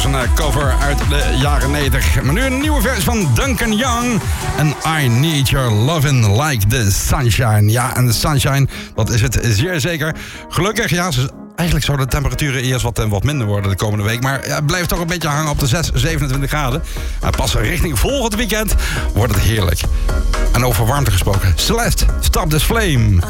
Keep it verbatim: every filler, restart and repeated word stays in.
is een cover uit de jaren negentig. Maar nu een nieuwe versie van Duncan Young. En I Need Your Lovin' Like the Sunshine. Ja, en de sunshine, dat is het zeer zeker. Gelukkig, ja, ze eigenlijk zouden de temperaturen eerst wat, wat minder worden de komende week. Maar ja, het blijft toch een beetje hangen op de zes, zevenentwintig graden. Maar pas richting volgend weekend wordt het heerlijk. En over warmte gesproken. Celeste, Stop This Flame.